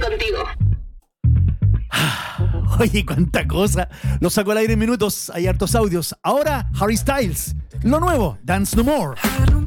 contigo. Oye, cuánta cosa. Lo saco al aire en minutos. Hay hartos audios. Ahora, Harry Styles. Lo nuevo, Dance No More.